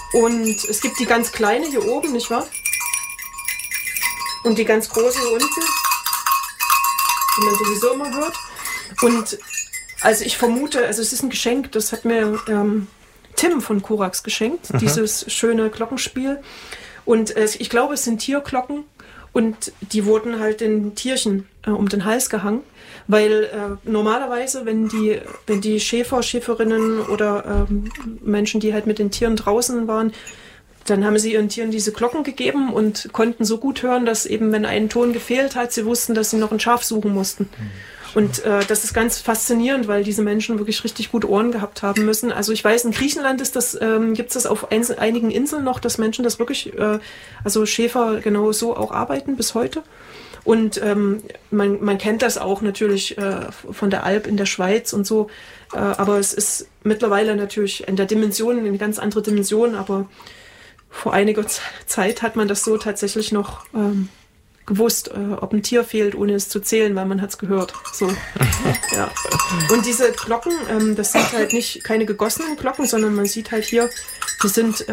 Und es gibt die ganz kleine hier oben, nicht wahr? Und die ganz große hier unten, die man sowieso immer hört. Und also ich vermute, also es ist ein Geschenk, das hat mir Tim von Korax geschenkt, dieses schöne Glockenspiel. Und ich glaube, es sind Tierglocken und die wurden halt den Tierchen um den Hals gehangen, weil normalerweise, wenn die Schäfer, Schäferinnen oder Menschen, die halt mit den Tieren draußen waren, dann haben sie ihren Tieren diese Glocken gegeben und konnten so gut hören, dass eben, wenn ein Ton gefehlt hat, sie wussten, dass sie noch ein Schaf suchen mussten. Und das ist ganz faszinierend, weil diese Menschen wirklich richtig gut Ohren gehabt haben müssen. Also ich weiß, in Griechenland ist das, gibt es das auf einigen Inseln noch, dass Menschen das wirklich, also Schäfer genau so auch arbeiten bis heute. Und man kennt das auch natürlich von der Alp in der Schweiz und so. Aber es ist mittlerweile natürlich in der Dimension, eine ganz andere Dimension. Aber vor einiger Zeit hat man das so tatsächlich noch gewusst, ob ein Tier fehlt, ohne es zu zählen, weil man hat es gehört. So. Ja. Und diese Glocken, das sind halt keine gegossenen Glocken, sondern man sieht halt hier, die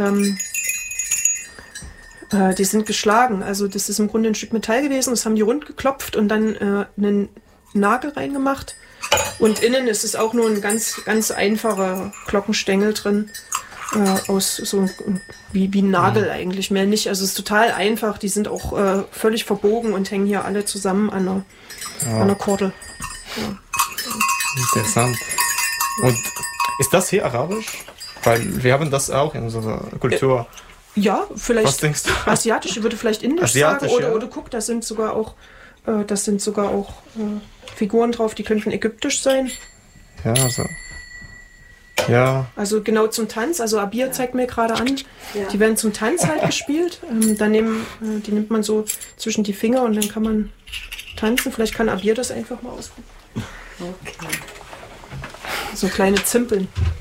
sind geschlagen. Also das ist im Grunde ein Stück Metall gewesen, das haben die rund geklopft und dann einen Nagel reingemacht. Und innen ist es auch nur ein ganz, ganz einfacher Glockenstängel drin. Aus so wie ein Nagel eigentlich, mehr nicht. Also es ist total einfach. Die sind auch völlig verbogen und hängen hier alle zusammen an einer Kordel. Ja. Interessant. Und ist das hier arabisch? Weil wir haben das auch in unserer Kultur. Ja, vielleicht. Was denkst du? Asiatisch, ich würde vielleicht indisch sagen. Oder guck, da sind sogar auch Figuren drauf, die könnten ägyptisch sein. Ja, also. Ja. Also genau zum Tanz, also Abir zeigt mir gerade an, die werden zum Tanz halt gespielt. Die nimmt man so zwischen die Finger und dann kann man tanzen. Vielleicht kann Abir das einfach mal ausprobieren. Okay. So kleine Zimpeln.